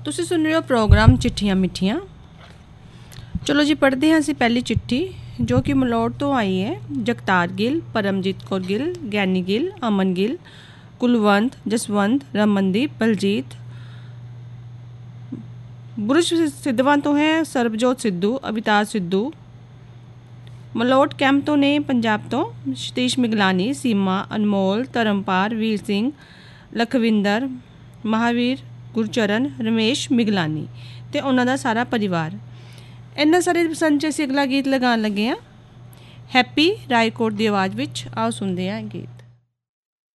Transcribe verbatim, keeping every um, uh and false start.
ਤੁਸੀਂ ਸੁਣ ਰਹੇ ਹੋ ਪ੍ਰੋਗਰਾਮ ਚਿੱਠੀਆਂ ਮਿੱਠੀਆਂ। ਚਲੋ ਜੀ ਪੜ੍ਹਦੇ ਹਾਂ ਅਸੀਂ ਪਹਿਲੀ ਚਿੱਠੀ ਜੋ ਕਿ ਮਲੋਟ ਤੋਂ ਆਈ ਹੈ। ਜਗਤਾਰ ਗਿੱਲ, ਪਰਮਜੀਤ ਕੌਰ ਗਿੱਲ, ਗਿਆਨੀ ਗਿੱਲ, ਅਮਨ ਗਿੱਲ, ਕੁਲਵੰਤ, ਜਸਵੰਤ, ਰਮਨਦੀਪ, ਬਲਜੀਤ। ਬੁਰਜ ਸਿੱਧਵਾਂ ਤੋਂ ਹੈ ਸਰਬਜੋਤ ਸਿੱਧੂ, ਅਵਿਤਾਰ ਸਿੱਧੂ। ਮਲੋਟ ਕੈਂਪ ਤੋਂ ਨੇ ਪੰਜਾਬ ਤੋਂ ਸਤੀਸ਼ ਮਿਗਲਾਨੀ, ਸੀਮਾ, ਅਨਮੋਲ, ਧਰਮਪਾਲ, ਵੀਰ ਸਿੰਘ, ਲਖਵਿੰਦਰ, ਮਹਾਵੀਰ, ਗੁਰਚਰਨ, ਰਮੇਸ਼ ਮਿਗਲਾਨੀ ਅਤੇ ਉਹਨਾਂ ਦਾ ਸਾਰਾ ਪਰਿਵਾਰ। ਇਹਨਾਂ ਸਾਰੇ ਪਸੰਦ 'ਚ ਅਸੀਂ ਅਗਲਾ ਗੀਤ ਲਗਾਉਣ ਲੱਗੇ ਹਾਂ ਹੈਪੀ ਰਾਏਕੋਟ ਦੀ ਆਵਾਜ਼ ਵਿੱਚ। ਆਓ ਸੁਣਦੇ ਹਾਂ ਗੀਤ।